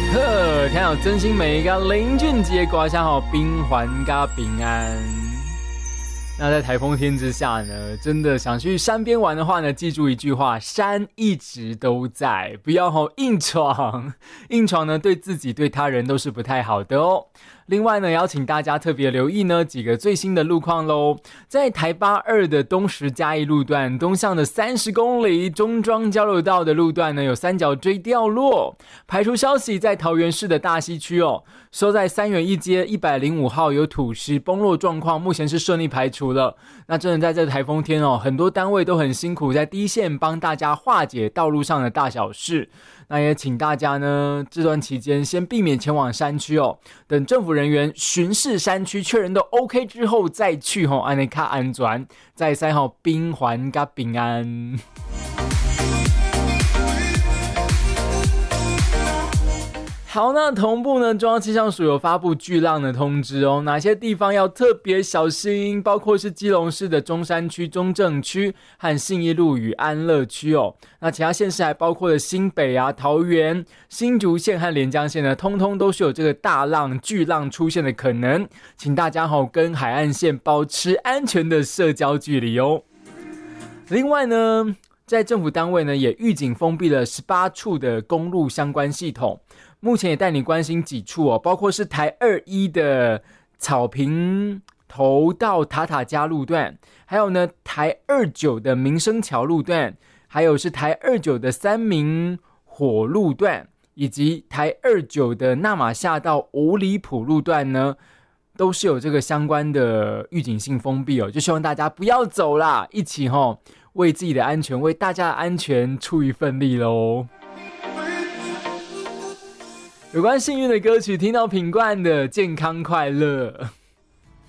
呵，听到真心美甲林俊杰歌声好冰环加平安。那在台风天之下呢，真的想去山边玩的话呢，记住一句话：山一直都在，不要硬闯，硬闯呢对自己对他人都是不太好的哦。另外呢，邀请大家特别留意呢几个最新的路况咯。在台八2的东石嘉义路段东向的30公里中庄交流道的路段呢，有三角锥掉落。排除消息，在桃园市的大溪区哦，收在3元一街105号有土石崩落状况，目前是顺利排除了。那真的在这台风天哦，很多单位都很辛苦，在第一线帮大家化解道路上的大小事。那也请大家呢，这段期间先避免前往山区哦，等政府人员巡视山区确认都 OK 之后再去哦，安尼较安全，再使好冰环加平安。好，那同步呢，中央气象署有发布巨浪的通知哦，哪些地方要特别小心？包括是基隆市的中山区、中正区和信义路与安乐区哦。那其他县市还包括了新北啊、桃园、新竹县和连江县呢，通通都是有这个大浪、巨浪出现的可能，请大家跟海岸线保持安全的社交距离哦。另外呢，在政府单位呢也预警封闭了18处的公路相关系统。目前也带你关心几处哦，包括是台21的草坪头到塔塔加路段，还有呢台29的民生桥路段，还有是台29的三民火路段，以及台29的纳马夏到五里埔路段呢，都是有这个相关的预警性封闭哦，就希望大家不要走啦，一起为自己的安全、为大家的安全出一份力咯。有关幸运的歌曲，听到品冠的健康快乐。